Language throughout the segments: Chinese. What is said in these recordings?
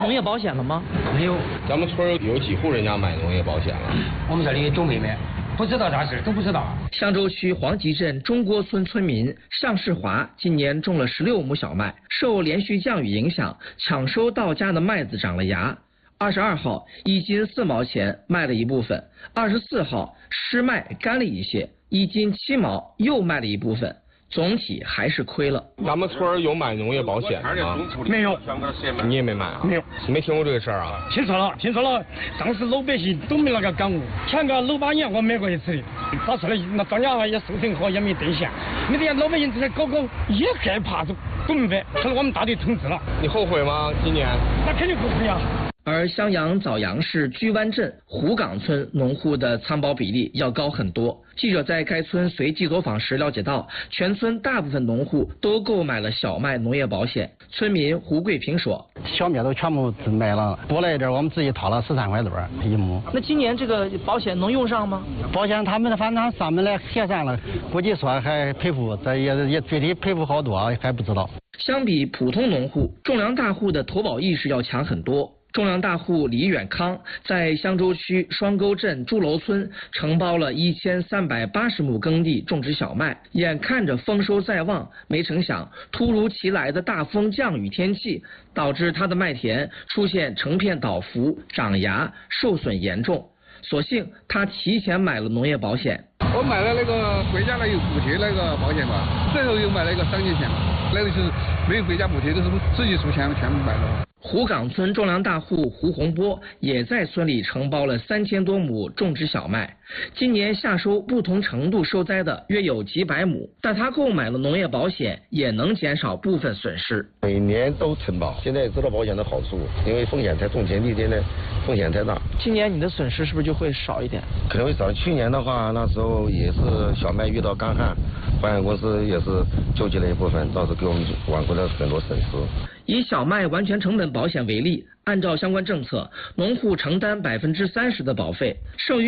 农业保险了吗？ 没有。 咱们村有几户人家买农业保险了？ 我们这里都没买，不知道啥事，都不知道。 香洲区黄集镇中郭村村民尚世华今年种了16亩小麦，受连续降雨影响，抢收到家的麦子长了芽。22号1斤4毛钱卖了一部分，24号湿麦干了一些，1斤7毛又卖了一部分。总体还是亏了。 咱们村有买农业保险吗？ 没有。 你也没买啊？ 没有。 你没听过这个事儿啊？ 听说了。当时老百姓都没那个感悟。前个6、8年我买过一次的，打出来那庄稼也收成好，也没兑现。你这些老百姓这些搞也害怕，都不明白。后来我们大队通知了。 你后悔吗？今年？ 那肯定后悔呀。 而襄阳枣阳市居湾镇湖岗村农户的参保比例要高很多。记者在该村随机走访时了解到，全村大部分农户都购买了小麦农业保险。村民胡桂平说：“ 小麦都全部买了，多了一点，我们自己掏了13块多一亩。 那今年这个保险能用上吗？ 保险他们反正上门来协商了，估计说还赔付，这也具体赔付好多还不知道。” 相比普通农户，种粮大户的投保意识要强很多。种粮大户李远康在香洲区双沟镇朱楼村承包了1380亩耕地种植小麦，眼看着丰收在望，没成想突如其来的大风降雨天气导致他的麦田出现成片倒伏、长芽受损严重，所幸他提前买了农业保险。 我买了那个国家那有补贴那个保险嘛，最后又买了一个3年险，那个是没有国家补贴，都是自己出钱全部买的。 湖岗村种粮大户胡洪波也在村里承包了3000多亩种植小麦，今年夏收不同程度受灾的约有几百亩，但他购买了农业保险，也能减少部分损失。 每年都承保，现在也知道保险的好处，因为风险太重，前几天呢风险太大。 今年你的损失是不是就会少一点？ 可能会少。去年的话，那时候也是小麦遇到干旱，保险公司也是救济了一部分，倒是给我们挽回了很多损失。 以小麦完全成本保险为例，按照相关政策，农户承担30%的保费，剩余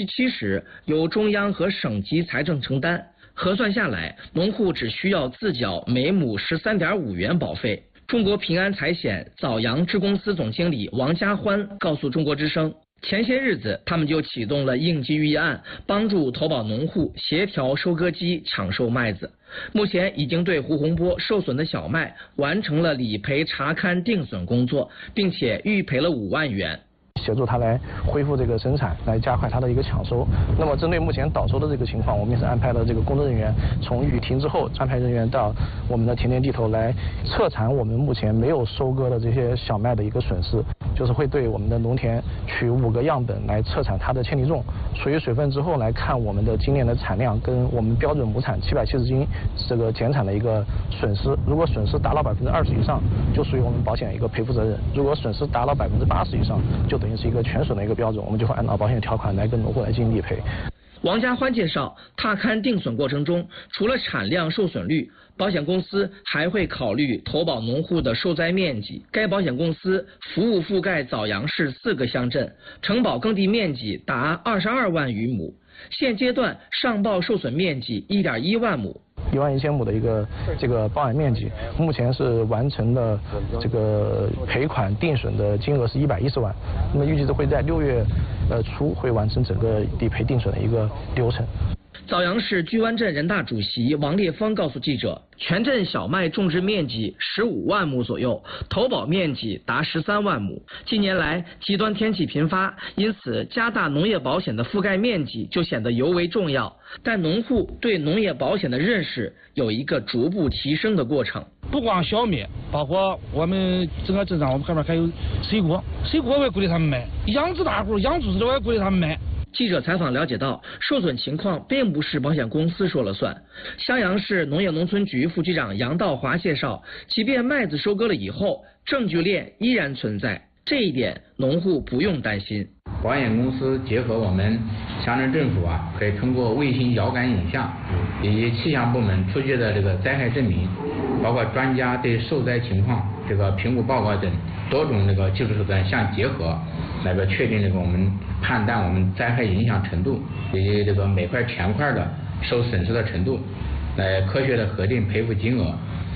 70%由中央和省级财政承担。核算下来，农户只需要自缴每亩13.5元保费。中国平安财险枣阳支公司总经理王家欢告诉中国之声，前些日子他们就启动了应急预案，帮助投保农户协调收割机抢收麦子。目前已经对胡洪波受损的小麦完成了理赔查勘定损工作，并且预赔了5万元。 协助他来恢复这个生产，来加快他的一个抢收。那么针对目前倒收的这个情况，我们也是安排了这个工作人员，从雨停之后安排人员到我们的田地头来测产我们目前没有收割的这些小麦的一个损失，就是会对我们的农田取5个样本来测产它的铅体重，除以水分之后来看我们的今年的产量跟我们标准亩产770斤这个减产的一个损失。如果损失达到20%以上，就属于我们保险一个赔付责任；如果损失达到80%以上，就等于是一个全损的一个标准，我们就会按照保险条款来跟农户来进行理赔。 王家欢介绍，踏勘定损过程中，除了产量受损率，保险公司还会考虑投保农户的受灾面积。该保险公司服务覆盖枣阳市4个乡镇，承保耕地面积达22万余亩，现阶段上报受损面积1.1万亩。 11000亩的一个这个包含面积，目前是完成的这个赔款定损的金额是110万，那么预计会在6月初会完成整个理赔定损的一个流程。 枣阳市居湾镇人大主席王烈峰告诉记者，全镇小麦种植面积15万亩左右，投保面积达13万亩。近年来极端天气频发，因此加大农业保险的覆盖面积就显得尤为重要。但农户对农业保险的认识有一个逐步提升的过程。 不光小麦，包括我们整个镇上，我们旁边还有水果我也鼓励他们买，养殖大户养猪的我也鼓励他们买。 记者采访了解到，受损情况并不是保险公司说了算。襄阳市农业农村局副局长杨道华介绍，即便麦子收割了以后，证据链依然存在，这一点农户不用担心。 保险公司结合我们乡镇政府可以通过卫星遥感影像以及气象部门出具的这个灾害证明，包括专家对受灾情况这个评估报告等多种这个技术手段相结合，来个确定这个我们判断我们灾害影响程度以及这个每块田块的受损失的程度，来科学的核定赔付金额。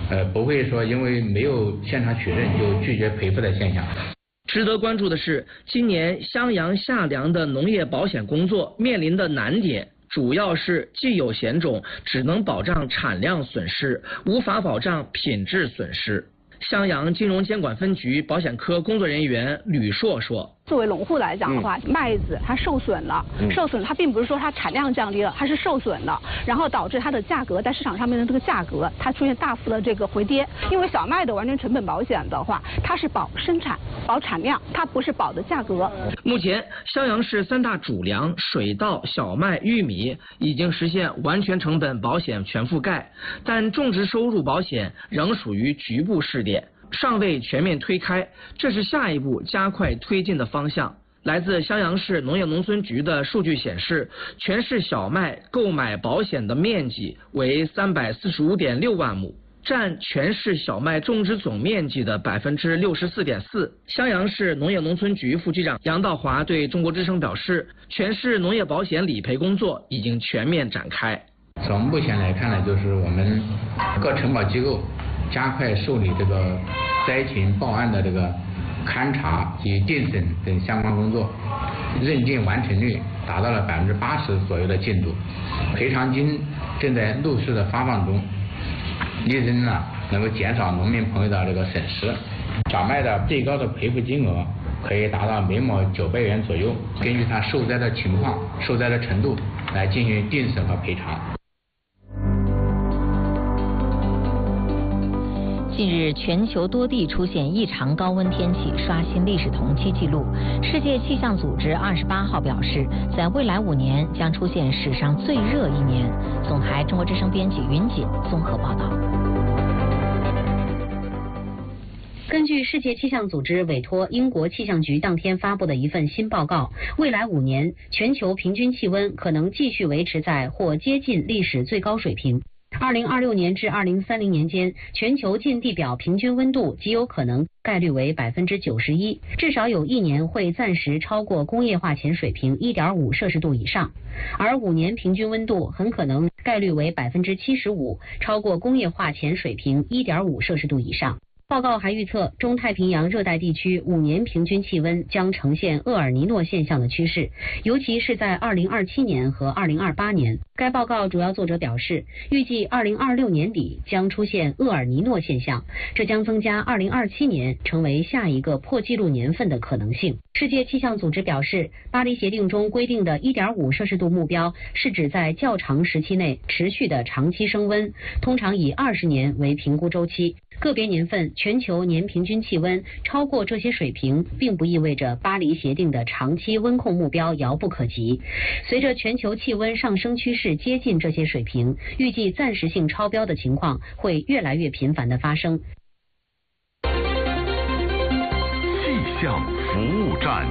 不会说因为没有现场取证就拒绝赔付的现象。 值得关注的是，今年襄阳夏粮的农业保险工作面临的难点，主要是既有险种只能保障产量损失，无法保障品质损失。襄阳金融监管分局保险科工作人员吕硕说。 作为农户来讲的话，麦子它受损了，它并不是说它产量降低了，它是受损了，然后导致它的价格在市场上面的这个价格它出现大幅的这个回跌。因为小麦的完全成本保险的话，它是保生产、保产量，它不是保的价格。 目前，襄阳市3大主粮水稻、小麦、玉米已经实现完全成本保险全覆盖，但种植收入保险仍属于局部试点，尚未全面推开，这是下一步加快推进的方向。来自襄阳市农业农村局的数据显示，全市小麦购买保险的面积为345.6万亩，占全市小麦种植总面积的64.4%。襄阳市农业农村局副局长杨道华对中国之声表示，全市农业保险理赔工作已经全面展开。 从目前来看呢，就是我们各承保机构加快受理这个灾情报案的这个勘查及定审等相关工作，认定完成率达到了80%左右的进度，赔偿金正在陆续的发放中，力争呢能够减少农民朋友的这个损失。小麦的最高的赔付金额可以达到每亩900元左右，根据它受灾的情况、受灾的程度来进行定审和赔偿。 近日，全球多地出现异常高温天气，刷新历史同期纪录。世界气象组织28号表示，在未来5年将出现史上最热一年。总台中国之声编辑云锦综合报道。 根据世界气象组织委托英国气象局当天发布的一份新报告，未来5年全球平均气温可能继续维持在或接近历史最高水平。2026年至2030年间，全球近地表平均温度极有可能概率为91%，至少有1年会暂时超过工业化前水平1.5摄氏度以上，而5年平均温度很可能概率为75%，超过工业化前水平1.5摄氏度以上。报告还预测，中太平洋热带地区5年平均气温将呈现厄尔尼诺现象的趋势，尤其是在2027年和2028年。该报告主要作者表示，预计2026年底将出现厄尔尼诺现象，这将增加2027年成为下一个破纪录年份的可能性。世界气象组织表示，巴黎协定中规定的1.5摄氏度目标是指在较长时期内持续的长期升温，通常以20年为评估周期。个别年份全球年平均气温超过这些水平，并不意味着巴黎协定的长期温控目标遥不可及。随着全球气温上升趋势接近这些水平，预计暂时性超标的情况会越来越频繁地发生。 气象服务站，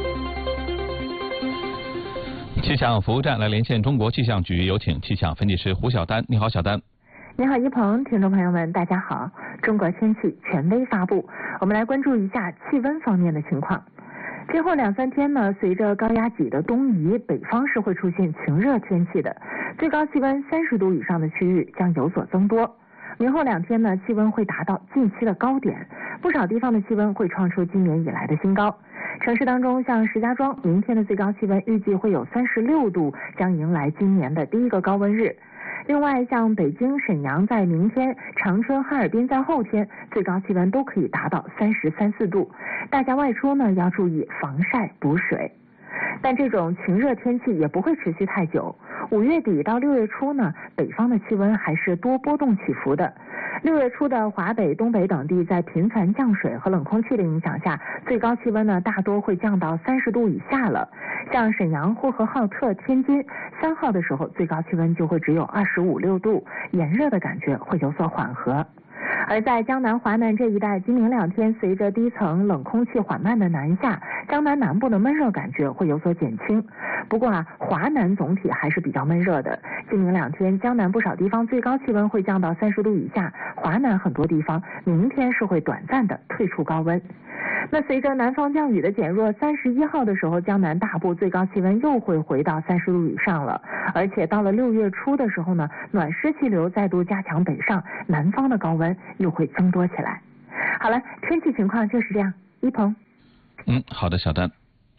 气象服务站来连线中国气象局，有请气象分析师胡晓丹。你好，小丹。 你好，一鹏，听众朋友们，大家好。中国天气权威发布，我们来关注一下气温方面的情况。今后2-3天呢，随着高压脊的东移，北方是会出现晴热天气的，最高气温30度以上的区域将有所增多。明后2天呢，气温会达到近期的高点，不少地方的气温会创出今年以来的新高。城市当中，像石家庄，明天的最高气温预计会有36度，将迎来今年的第一个高温日。另外，像北京、沈阳在明天，长春、哈尔滨在后天，最高气温都可以达到33、4度。大家外出呢要注意防晒补水。但这种晴热天气也不会持续太久。5月底到6月初呢，北方的气温还是多波动起伏的。6月初的华北、东北等地在频繁降水和冷空气的影响下，最高气温呢大多会降到30度以下了。像沈阳、呼和浩特、天津3号的时候，最高气温就会只有25、6度，炎热的感觉会有所缓和。而在江南、华南这一带，今明2天随着低层冷空气缓慢的南下，江南南部的闷热感觉会有所减轻。不过华南总体还是比较闷热的。今明2天，江南不少地方最高气温会降到30度以下，华南很多地方明天是会短暂的退出高温。 那随着南方降雨的减弱，31号的时候，江南大部最高气温又会回到30度以上了。而且到了6月初的时候呢，暖湿气流再度加强北上，南方的高温又会增多起来。好了，天气情况就是这样。一鹏。 好的，小丹。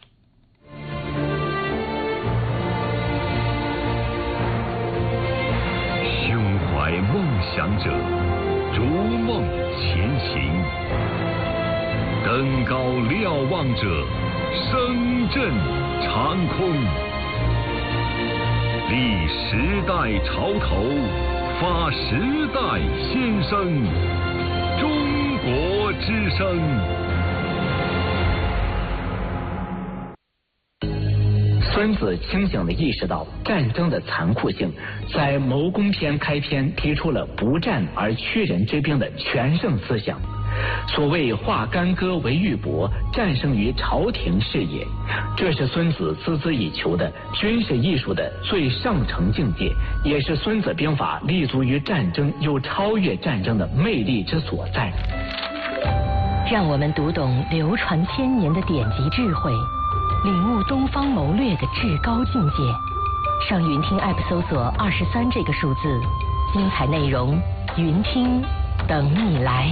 胸怀梦想者，逐梦前行；登高瞭望者，声震长空。立时代潮头，发时代先声。中国之声。 孙子清醒地意识到战争的残酷性，在《谋攻篇》开篇提出了不战而屈人之兵的全胜思想。所谓化干戈为玉帛，战胜于朝廷是也。这是孙子孜孜以求的军事艺术的最上乘境界，也是孙子兵法立足于战争又超越战争的魅力之所在。 让我们读懂流传千年的典籍智慧，领悟东方谋略的至高境界。上云听 App 搜索23这个数字，精彩内容云听等你来。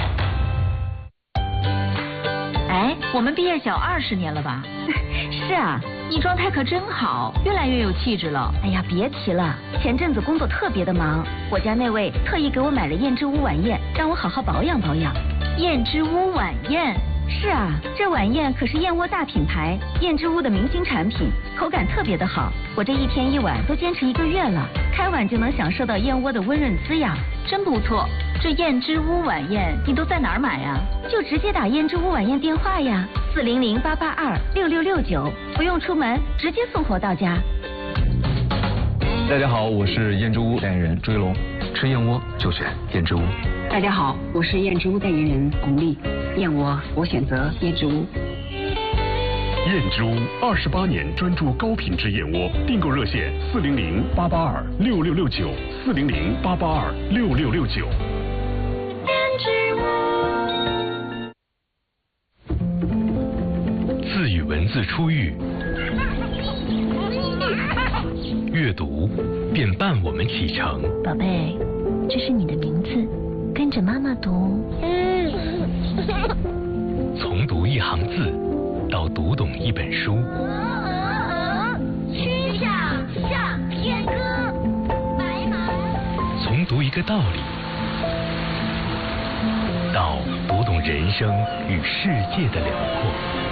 哎，我们毕业小20年了吧？是啊，你状态可真好，越来越有气质了。 哎呀，别提了，前阵子工作特别的忙，我家那位特意给我买了燕之屋晚宴，让我好好保养保养。 燕之屋晚宴？ 是啊，这晚宴可是燕窝大品牌燕之屋的明星产品，口感特别的好。我这一天一碗都坚持1个月了，开碗就能享受到燕窝的温润滋养， 真不错。这燕之屋晚宴你都在哪儿买呀？ 就直接打燕之屋晚宴电话呀，400-882-6669，不用出门，直接送货到家。 大家好，我是燕之屋代言人朱一龙，吃燕窝就选燕之屋。 大家好，我是燕之屋代言人巩俐，燕窝我选择燕之屋。 燕之屋28年专注高品质燕窝，订购热线400-882-6669，400-882-6669。自与文字初遇，阅读便伴我们启程。 宝贝，这是你的名字，跟着妈妈读。 从读一行字到读懂一本书。 曲项向天歌，白马。 从读一个道理到读懂人生与世界的辽阔。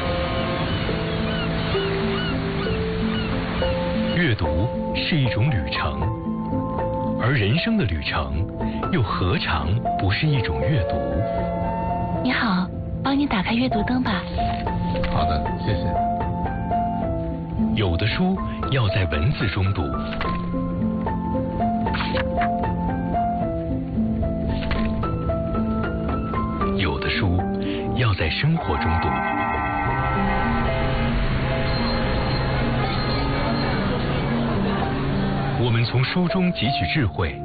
阅读是一种旅程，而人生的旅程又何尝不是一种阅读？ 你好，帮你打开阅读灯吧。 好的，谢谢。 有的书要在文字中读，有的书要在生活中读。我们从书中汲取智慧，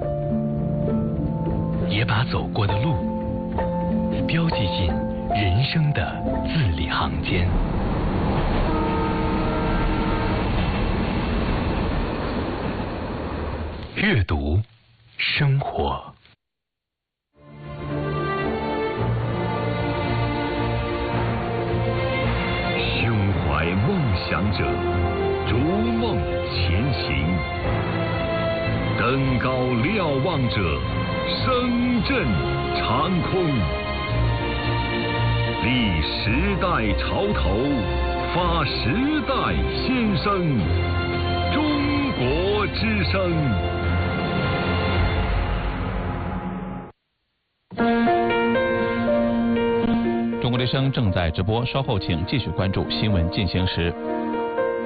也把走过的路标记进人生的字里行间。阅读，生活。胸怀梦想者，逐梦前行；登高瞭望者，声震长空。立时代潮头，发时代先声。中国之声。 中国之声正在直播，稍后请继续关注新闻进行时。